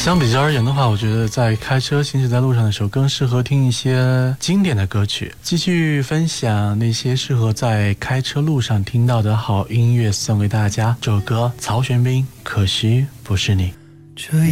相比较而言的话，我觉得在开车行驶在路上的时候更适合听一些经典的歌曲。继续分享那些适合在开车路上听到的好音乐送给大家。这首歌曹玄彬，可惜不是你。 这